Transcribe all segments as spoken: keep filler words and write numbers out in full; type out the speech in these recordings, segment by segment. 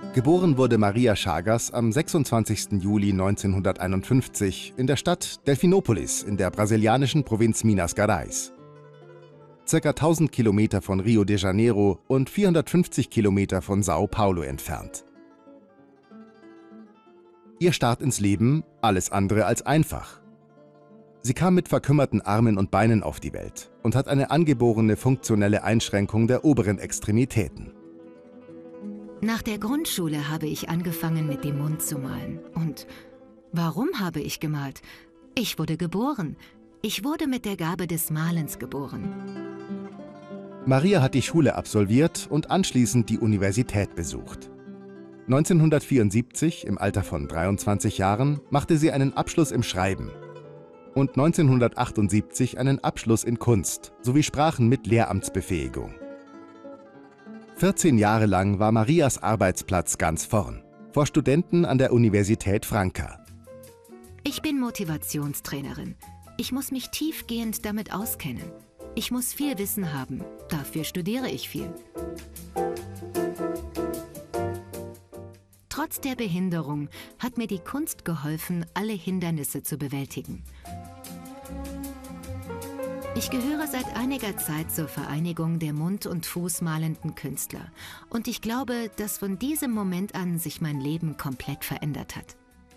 Geboren wurde Maria Chagas am sechsundzwanzigsten Juli neunzehnhunderteinundfünfzig in der Stadt Delfinopolis in der brasilianischen Provinz Minas Gerais. Circa tausend Kilometer von Rio de Janeiro und vierhundertfünfzig Kilometer von São Paulo entfernt. Ihr Start ins Leben alles andere als einfach. Sie kam mit verkümmerten Armen und Beinen auf die Welt und hat eine angeborene funktionelle Einschränkung der oberen Extremitäten. Nach der Grundschule habe ich angefangen, mit dem Mund zu malen. Und warum habe ich gemalt? Ich wurde geboren. Ich wurde mit der Gabe des Malens geboren. Maria hat die Schule absolviert und anschließend die Universität besucht. neunzehnhundertvierundsiebzig, im Alter von dreiundzwanzig Jahren, machte sie einen Abschluss im Schreiben und neunzehnhundertachtundsiebzig einen Abschluss in Kunst sowie Sprachen mit Lehramtsbefähigung. vierzehn Jahre lang war Marias Arbeitsplatz ganz vorn, vor Studenten an der Universität Franca. Ich bin Motivationstrainerin. Ich muss mich tiefgehend damit auskennen. Ich muss viel Wissen haben. Dafür studiere ich viel. Trotz der Behinderung hat mir die Kunst geholfen, alle Hindernisse zu bewältigen. Ich gehöre seit einiger Zeit zur Vereinigung der Mund- und Fußmalenden Künstler. Und ich glaube, dass von diesem Moment an sich mein Leben komplett verändert hat.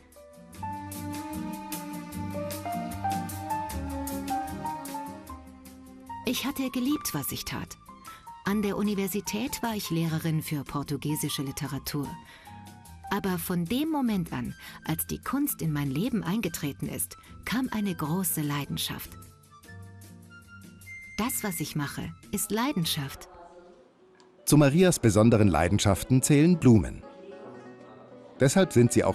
Ich hatte geliebt, was ich tat. An der Universität war ich Lehrerin für portugiesische Literatur. Aber von dem Moment an, als die Kunst in mein Leben eingetreten ist, kam eine große Leidenschaft. Das, was ich mache, ist Leidenschaft. Zu Marias besonderen Leidenschaften zählen Blumen. Deshalb sind sie auch